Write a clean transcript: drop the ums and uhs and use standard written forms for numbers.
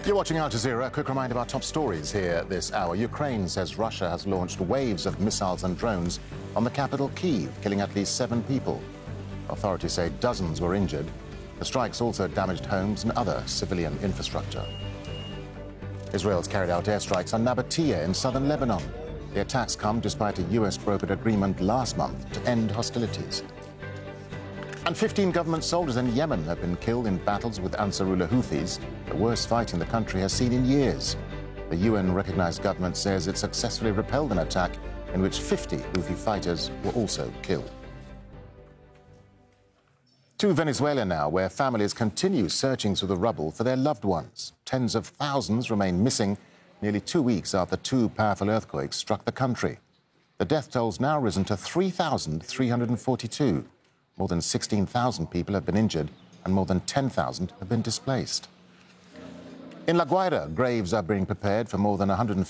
You're watching Al Jazeera. A quick reminder of our top stories here this hour. Ukraine says Russia has launched waves of missiles and drones on the capital, Kyiv, killing at least 7 people. Authorities say dozens were injured. The strikes also damaged homes and other civilian infrastructure. Israel's carried out airstrikes on Nabatea in southern Lebanon. The attacks come despite a US-brokered agreement last month to end hostilities. And 15 government soldiers in Yemen have been killed in battles with Ansarullah Houthis, the worst fighting the country has seen in years. The UN-recognized government says it successfully repelled an attack in which 50 Houthi fighters were also killed. To Venezuela now, where families continue searching through the rubble for their loved ones. Tens of thousands remain missing nearly 2 weeks after 2 powerful earthquakes struck the country. The death toll's now risen to 3,342. More than 16,000 people have been injured and more than 10,000 have been displaced. In La Guaira, graves are being prepared for more than 150